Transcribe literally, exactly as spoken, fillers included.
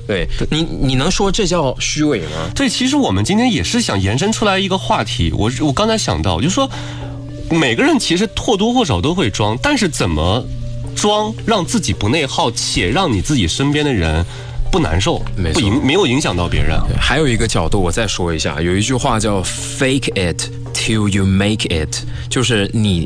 对你，你能说这叫虚伪吗？ 对，其实我们今天也是想延伸出来一个话题。我我刚才想到，就是说，每个人其实或多或少都会装，但是怎么装让自己不内耗，且让你自己身边的人不难受，不影没有影响到别人。 还有一个角度，我再说一下，有一句话叫 "Fake it till you make it"， 就是你